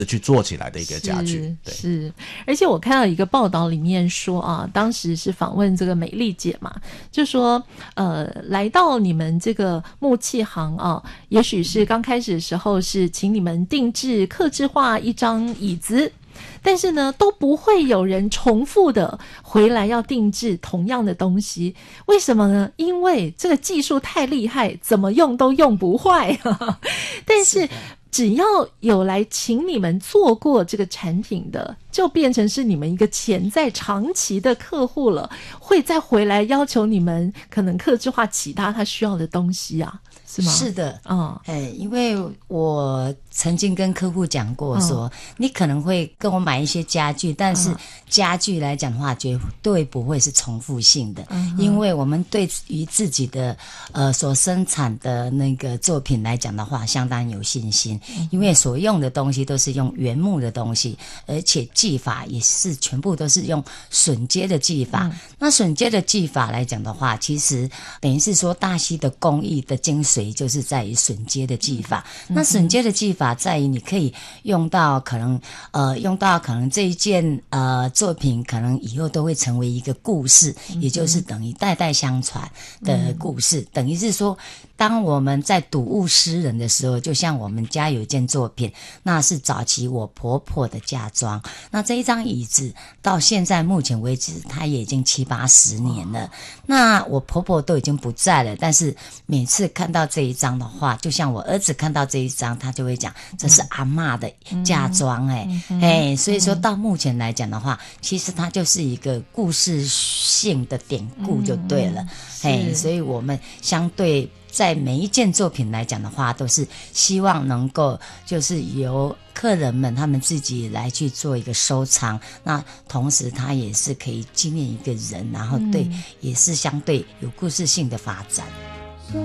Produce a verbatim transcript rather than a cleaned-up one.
去做起来的一个家具。 对，是。而且我看到一个报道里面说啊，当时是访问这个美丽姐嘛，就说呃，来到你们这个木器行啊，也许是刚开始的时候是请你们定制客制化一张椅子，但是呢，都不会有人重复的回来要定制同样的东西。为什么呢？因为这个技术太厉害，怎么用都用不坏。但是只要有来请你们做过这个产品的，就变成是你们一个潜在长期的客户了，会再回来要求你们可能客制化其他他需要的东西啊，是吗？ 是的， 嗯， 哎，因为我曾经跟客户讲过说，嗯，你可能会跟我买一些家具，但是家具来讲的话，绝对不会是重复性的，嗯，因为我们对于自己的呃所生产的那个作品来讲的话，相当有信心，嗯，因为所用的东西都是用原木的东西，而且技法也是全部都是用榫接的技法。嗯，那榫接的技法来讲的话，其实等于是说大溪的工艺的精髓就是在于榫接的技法。嗯，那榫接的技法在于你可以用到可能呃用到可能这一件呃作品可能以后都会成为一个故事，嗯，也就是等于代代相传的故事。嗯，等于是说当我们在睹物思人的时候，就像我们家有一件作品，那是早期我婆婆的嫁妆，那这一张椅子到现在目前为止它也已经七八十年了，那我婆婆都已经不在了，但是每次看到这一张的话，就像我儿子看到这一张，他就会讲这是阿嬷的嫁妆，哎、嗯、哎，所以说到目前来讲的话，其实它就是一个故事性的典故就对了，哎，所以我们相对在每一件作品来讲的话，都是希望能够就是由客人们他们自己来去做一个收藏，那同时他也是可以纪念一个人，然后对、嗯、也是相对有故事性的发展。